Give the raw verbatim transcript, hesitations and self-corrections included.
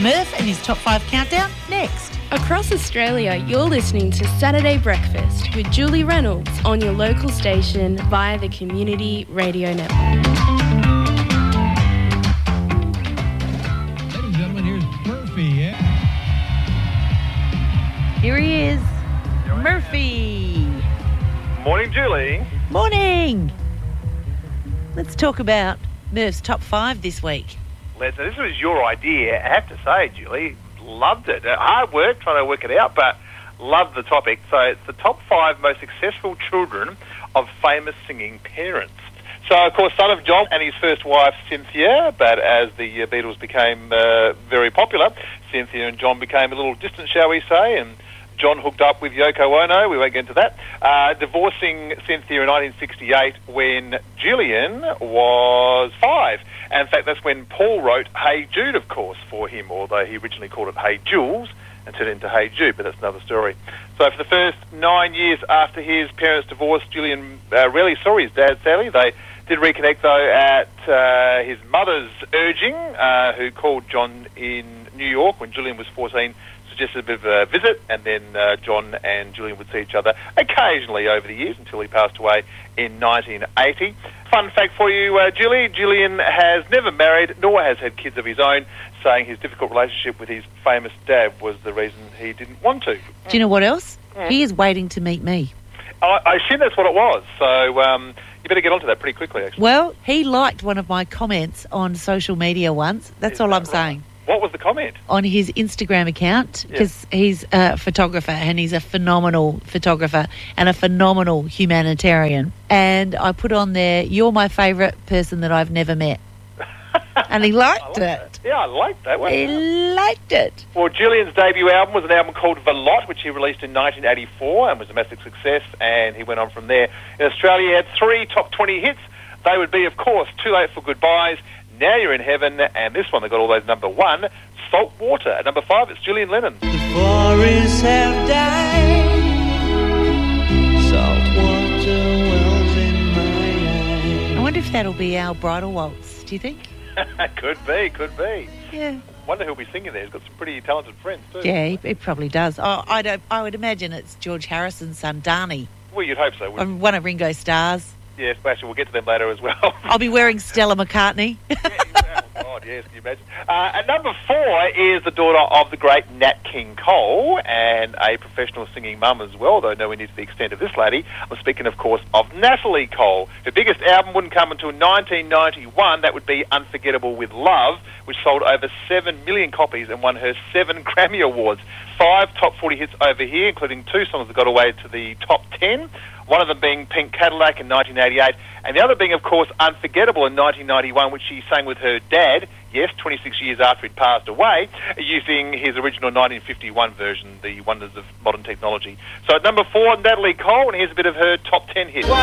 Murph and his Top five Countdown next. Across Australia, you're listening to Saturday Breakfast with Julie Reynolds on your local station via the Community Radio Network. Ladies and gentlemen, here's Murphy, yeah? Here he is, Murphy. Morning, Julie. Morning. Let's talk about Murph's Top five this week. Les, this was your idea. I have to say, Julie, loved it. Uh, hard work trying to work it out, but loved the topic. So it's the top five most successful children of famous singing parents. So, of course, son of John and his first wife, Cynthia, but as the uh, Beatles became uh, very popular, Cynthia and John became a little distant, shall we say, and John hooked up with Yoko Ono. We won't get into that. Uh, divorcing Cynthia in nineteen sixty-eight when Gillian was five. And in fact, that's when Paul wrote Hey Jude, of course, for him, although he originally called it Hey Jules and turned it into Hey Jude, but that's another story. So for the first nine years after his parents' divorce, Gillian uh, rarely saw his dad, sadly. They did reconnect, though, at uh, his mother's urging, uh, who called John in New York when Gillian was fourteen, suggested a bit of a visit, and then uh, John and Gillian would see each other occasionally over the years until he passed away in nineteen eighty. Fun fact for you, uh, Julie, Gillian has never married nor has had kids of his own, saying his difficult relationship with his famous dad was the reason he didn't want to. Do you know what else? Mm. He is waiting to meet me. I, I assume that's what it was, so um, you better get onto that pretty quickly, actually. Well, he liked one of my comments on social media once. That's Is all that I'm right? saying. What was the comment? On his Instagram account, because he's a photographer and he's a phenomenal photographer and a phenomenal humanitarian. And I put on there, "You're my favourite person that I've never met." And he liked like it. That. Yeah, I liked that. Wow. He liked it. Well, Gillian's debut album was an album called Velotte, which he released in nineteen eighty-four and was a massive success, and he went on from there. In Australia, he had three top twenty hits. They would be, of course, Too Late for Goodbyes, Now You're in Heaven, and this one that got all those number one, Salt Water. At number five, it's Julian Lennon. The forests have died, salt water wells in my eyes. I wonder if that'll be our bridal waltz, do you think? Could be, could be. Yeah. Wonder who'll be singing there. He's got some pretty talented friends, too. Yeah, he, he probably does. Oh, I, don't, I would imagine it's George Harrison's son, Darnie, Well, you'd hope so, wouldn't on one of Ringo Starr's. you? Yes, actually, we'll get to them later as well. I'll be wearing Stella McCartney. Yeah, oh, God, yes, can you imagine? Uh, and number four is the daughter of the great Nat King Cole and a professional singing mum as well, though nowhere near to the extent of this lady. I'm speaking, of course, of Natalie Cole. Her biggest album wouldn't come until nineteen ninety-one. That would be Unforgettable with Love, which sold over seven million copies and won her seven Grammy Awards. Five top forty hits over here, including two songs that got away to the top ten. One of them being Pink Cadillac in nineteen eighty-eight, and the other being, of course, Unforgettable in nineteen ninety-one, which she sang with her dad, yes, twenty-six years after he'd passed away, using his original nineteen fifty-one version, The Wonders of Modern Technology. So at number four, Natalie Cole, and here's a bit of her top ten hits.